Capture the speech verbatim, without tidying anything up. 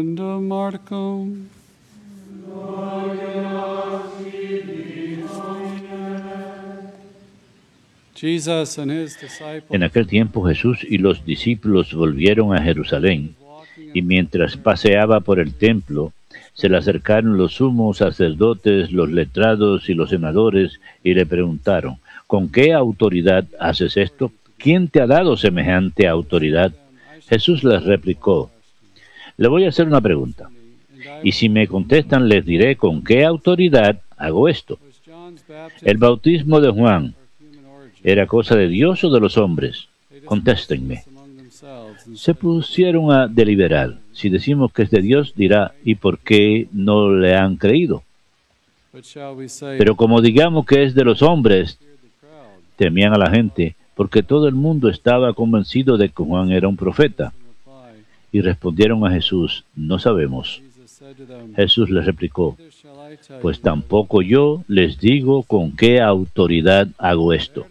En aquel tiempo Jesús y los discípulos volvieron a Jerusalén, y mientras paseaba por el templo, se le acercaron los sumos sacerdotes, los letrados y los senadores, y le preguntaron: ¿con qué autoridad haces esto? ¿Quién te ha dado semejante autoridad? Jesús les replicó: le voy a hacer una pregunta, y si me contestan les diré con qué autoridad hago esto. ¿El bautismo de Juan era cosa de Dios o de los hombres? Contéstenme. Se pusieron a deliberar. Si decimos que es de Dios, dirá: ¿y por qué no le han creído? Pero como digamos que es de los hombres, temían a la gente, porque todo el mundo estaba convencido de que Juan era un profeta. Y respondieron a Jesús: no sabemos. Jesús les replicó: pues tampoco yo les digo con qué autoridad hago esto.